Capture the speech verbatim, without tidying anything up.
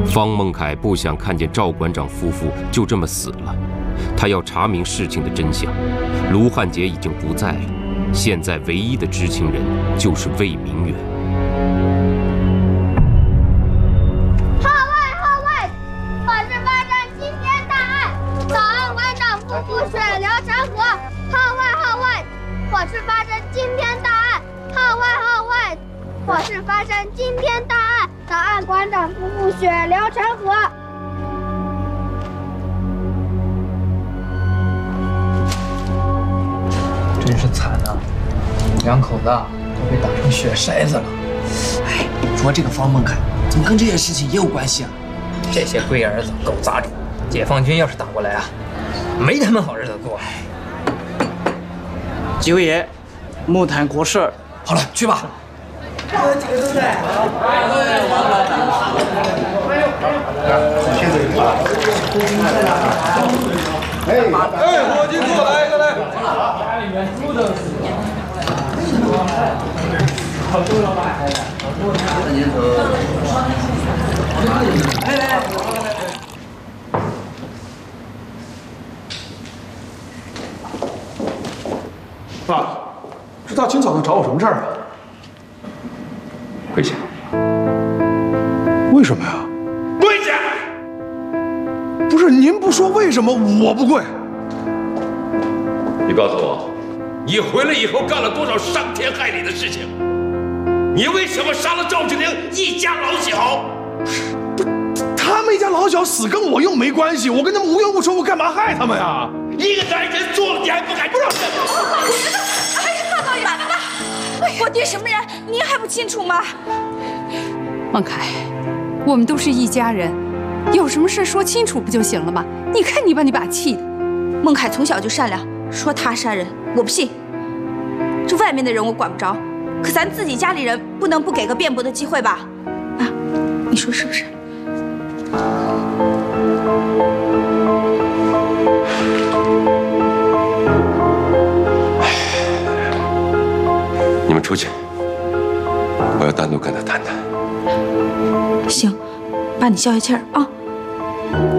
方孟凯不想看见赵馆长夫妇就这么死了，他要查明事情的真相。卢汉杰已经不在了，现在唯一的知情人就是魏明远。 号外号外！我是发生惊天大案，早安馆长夫妇血流成河。号外号外！我是发生惊天大案，号外号外！我是发生惊天大案，早安馆长夫妇血流成河。 真是惨啊！两口子都被打成血筛子了。 哎，说这个方孟凯怎么跟这件事情也有关系啊？ 这些龟儿子狗杂种，解放军要是打过来啊，没他们好日子过。 九爷，木谈国事。 好了，去吧。几个都在。 哎，哎，伙计，过来一个来。好多老板，好多的。年头。来来来。 爸，这大清早的找我什么事儿啊？ 跪下。 为什么呀？ 跪下！ 不是您不说为什么我不跪？ 你告诉我，你回来以后干了多少伤天害理的事情？你为什么杀了赵志玲一家老小？ 不，他们一家老小死跟我又没关系，我跟他们无冤无仇，我干嘛害他们呀？ 一个男人做了你还不敢？不是， 我知道，哎呀，大导演，爸爸，我爹什么人，您还不清楚吗？ 孟凯，我们都是一家人，有什么事说清楚不就行了吗？你看你把你爸气的。 孟凯从小就善良，说他杀人，我不信。这外面的人我管不着，可咱自己家里人不能不给个辩驳的机会吧？啊，你说是不是？ 你们出去，我要单独跟他谈谈。 行，爸，你消消气儿啊。